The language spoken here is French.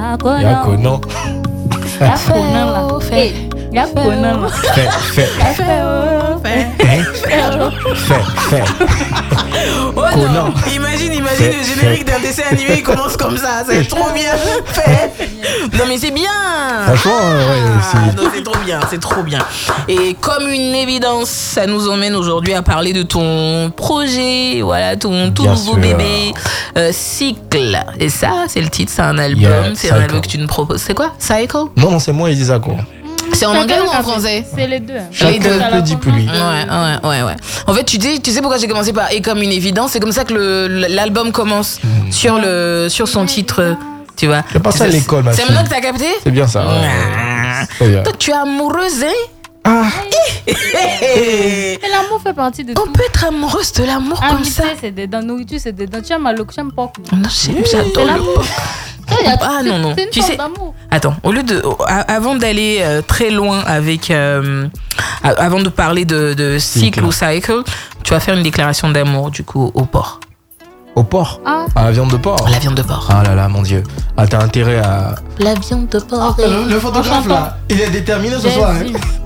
Yakono. Non. Imagine le générique d'un dessin animé, il commence comme ça, c'est trop bien fait. Non mais c'est bien. Franchement, c'est trop bien. Et comme une évidence, ça nous emmène aujourd'hui à parler de ton projet, voilà, ton tout nouveau bébé, Cycle. Et ça, c'est le titre, c'est un album, c'est un album que tu nous proposes. C'est quoi, Cycle? Non, c'est moi, Elisa, quoi. C'est en anglais ou en français? C'est les deux. Chacun peut dire pour lui. Ouais. En fait, tu sais pourquoi j'ai commencé par Et comme une évidence, c'est comme ça que l'album commence sur son titre, tu vois. J'ai passé à l'école, ma fille. C'est maintenant que t'as capté? C'est bien ça. Toi, tu es amoureuse, hein? Ah. Et l'amour fait partie de tout. On peut être amoureuse de l'amour comme ça. C'est dedans, nourriture, c'est dedans. Tu aimes le tu aimes pas. Non, j'adore le porc. Ah non. C'est une Tu forme sais, d'amour. attends, avant d'aller très loin avec, avant de parler de cycle ou cycle, tu vas faire une déclaration d'amour du coup au porc. Au porc? Ah. À la viande de porc? La viande de porc. Ah là là, mon Dieu. Ah, t'as intérêt à... La viande de porc. Le photographe là, il est déterminé ce soir. Hein.